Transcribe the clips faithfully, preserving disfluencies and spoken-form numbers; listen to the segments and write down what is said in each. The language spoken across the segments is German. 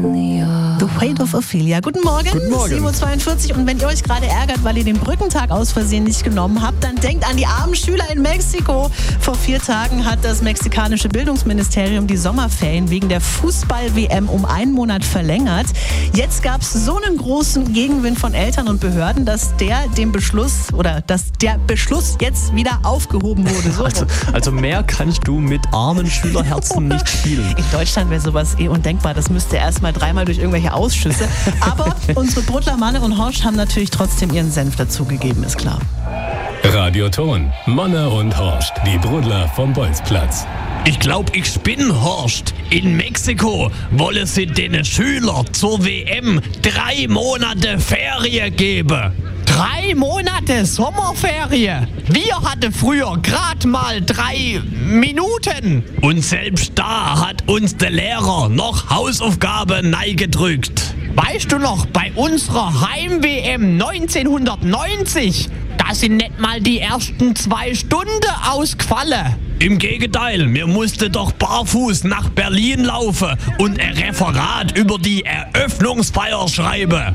The Weight of Ophelia. Guten Morgen. Guten Morgen. sieben Uhr zweiundvierzig. Und wenn ihr euch gerade ärgert, weil ihr den Brückentag aus Versehen nicht genommen habt, dann denkt an die armen Schüler in Mexiko. Vor vier Tagen hat das mexikanische Bildungsministerium die Sommerferien wegen der Fußball-W M um einen Monat verlängert. Jetzt gab es so einen großen Gegenwind von Eltern und Behörden, dass der dem Beschluss oder dass der Beschluss jetzt wieder aufgehoben wurde. So. Also, also mehr kannst du mit armen Schülerherzen nicht spielen. In Deutschland wäre sowas eh undenkbar. Das müsste erst mal dreimal durch irgendwelche Ausschüsse. Aber unsere Brudler Manne und Horst haben natürlich trotzdem ihren Senf dazugegeben, ist klar. Radioton, Manne und Horst, die Brudler vom Bolzplatz. Ich glaub, ich spinne, Horst. In Mexiko wollen sie den Schülern zur W M drei Monate Ferien geben. Drei Monate Sommerferien? Wir hatten früher grad mal drei Minuten. Und selbst da hat uns der Lehrer noch Hausaufgaben neigedrückt. Weißt du noch, bei unserer Heim-W M neunzehnhundertneunzig, da sind nicht mal die ersten zwei Stunden ausgefallen. Im Gegenteil, mir musste doch barfuß nach Berlin laufen und ein Referat über die Eröffnungsfeier schreiben.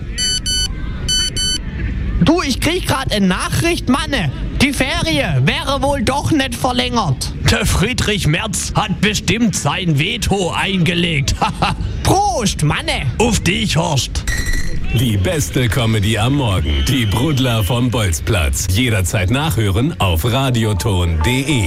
Du, ich krieg grad eine Nachricht, Manne. Die Ferie wäre wohl doch nicht verlängert. Der Friedrich Merz hat bestimmt sein Veto eingelegt. Prost, Manne. Auf dich, Horst. Die beste Comedy am Morgen. Die Brudler vom Bolzplatz. Jederzeit nachhören auf radioton punkt de.